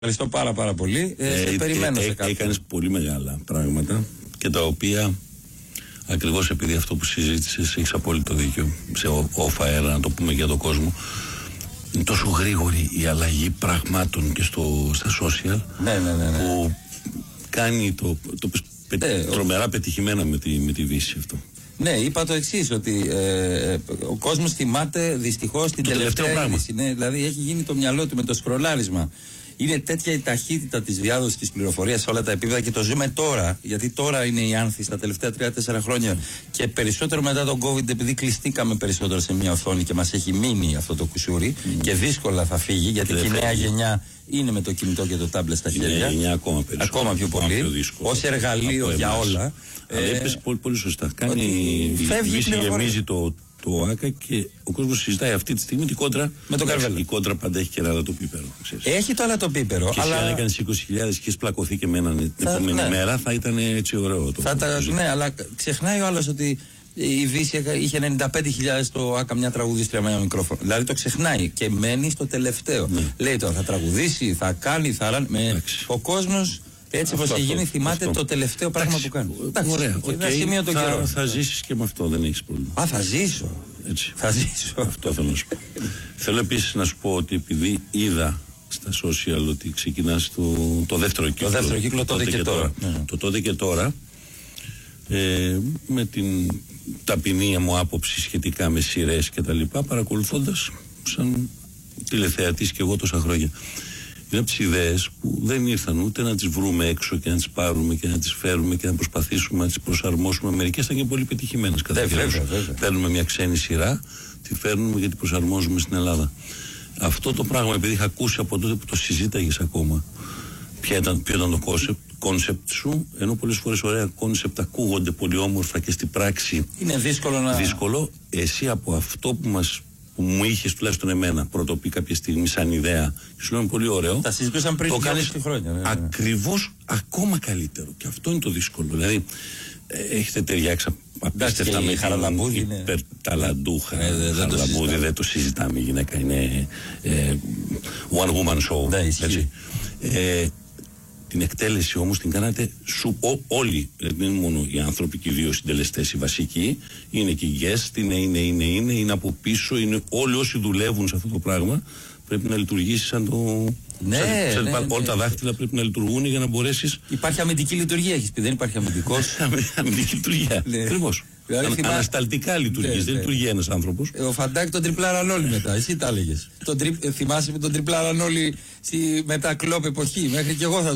Ευχαριστώ πάρα πολύ. Σε περιμένω σε κάτι. Έκανες πολύ μεγάλα πράγματα και τα οποία ακριβώς επειδή αυτό που συζήτησες έχεις απόλυτο δίκιο. Σε off air, να το πούμε για τον κόσμο. Είναι τόσο γρήγορη η αλλαγή πραγμάτων και στα social που κάνει τρομερά πετυχημένα με τη Δύση αυτό. Ναι, είπα το εξής, ότι ο κόσμος θυμάται δυστυχώς την τελευταία είδηση. Ναι, δηλαδή έχει γίνει το μυαλό του με το σκρολάρισμα. Είναι τέτοια η ταχύτητα της διάδοσης της πληροφορίας σε όλα τα επίπεδα και το ζούμε τώρα. Γιατί τώρα είναι η άνθη στα τελευταία 3-4 χρόνια και περισσότερο μετά τον COVID, επειδή κλειστήκαμε περισσότερο σε μια οθόνη και μας έχει μείνει αυτό το κουσούρι και δύσκολα θα φύγει, γιατί και η νέα γενιά είναι με το κινητό και το τάμπλετ στα χέρια. Η νέα γενιά ακόμα πιο πολύ. Ως εργαλείο για όλα. Αλλά έπαιζε πολύ σωστά. Γεμίζει το ΆΚΑ και ο κόσμος συζητάει αυτή τη στιγμή την κόντρα με το Καρβέλα. Η κόντρα πάντα έχει και αλατοπίπερο. Έχει το αλατοπίπερο. Και αλλά... αν έκανες 20.000 και έχεις πλακωθεί και με έναν την επόμενη μέρα, θα ήταν έτσι ωραίο. Ναι, αλλά ξεχνάει ο άλλος ότι η Δύση είχε 95.000 το ΆΚΑ, μια τραγουδίστρια με ένα μικρόφωνο. Δηλαδή το ξεχνάει και μένει στο τελευταίο. Ναι. Λέει τώρα θα τραγουδήσει, θα κάνει, θα ράνει. Ο κόσμος. Έτσι όπως έχει γίνει, θυμάται το τελευταίο πράγμα που κάνει. Ωραία. Θα ζήσεις και με αυτό, δεν έχεις πρόβλημα. Θα ζήσω. Έτσι. Θα ζήσω. Αυτό θέλω να σου πω. Θέλω επίσης να σου πω ότι επειδή είδα στα social ότι ξεκινάς το δεύτερο κύκλο. Το δεύτερο κύκλο τότε και τώρα. Το τότε και τώρα. Με την ταπεινή μου άποψη σχετικά με σειρές και τα λοιπά, παρακολουθώντας σαν τηλεθεατής και εγώ τόσα χρόνια. Είναι από τις ιδέες που δεν ήρθαν ούτε να τις βρούμε έξω και να τις πάρουμε και να τις φέρουμε και να προσπαθήσουμε να τις προσαρμόσουμε. Μερικές ήταν και πολύ πετυχημένες. Παίρνουμε μια ξένη σειρά, τη φέρνουμε και την προσαρμόζουμε στην Ελλάδα. Αυτό το πράγμα, επειδή είχα ακούσει από τότε που το συζήταγες ακόμα, ποιο ήταν το κόνσεπτ σου, ενώ πολλές φορές ωραία κόνσεπτ ακούγονται πολύ όμορφα και στην πράξη είναι δύσκολο. Εσύ από αυτό που μου είχες τουλάχιστον εμένα πρωτοπεί κάποια στιγμή σαν ιδέα και σου λέω πολύ ωραίο. Τα συζητούσαν πριν 2,5 χρόνια. Ναι. Ακριβώς ακόμα καλύτερο. Και αυτό είναι το δύσκολο. Δηλαδή έχετε ταιριάξει απίστευτα με Χαραλαμπούδη. Υπερταλαντού Χαραλαμπούδη. Δεν το συζητάμε. Η γυναίκα είναι one woman show. Έτσι. Την εκτέλεση όμως την κάνατε όλοι, δεν είναι μόνο οι άνθρωποι και οι δύο συντελεστές οι βασικοί, είναι και οι guest, είναι από πίσω, είναι όλοι όσοι δουλεύουν σε αυτό το πράγμα, πρέπει να λειτουργήσει σαν το... όλα τα δάχτυλα πρέπει να λειτουργούν για να μπορέσεις... Υπάρχει αμυντική λειτουργία, έχεις πει, δεν υπάρχει αμυντικός. Αμυντική λειτουργία, ακριβώς. Ανασταλτικά λειτουργείς, δεν λειτουργεί ένας άνθρωπος. Ο Φαντάκη τον τριπλάραν όλοι μετά, εσύ τα έλεγες. Θυμάσαι με τον τριπλάραν όλοι μετά κλόπ εποχή, μέχρι και εγώ θα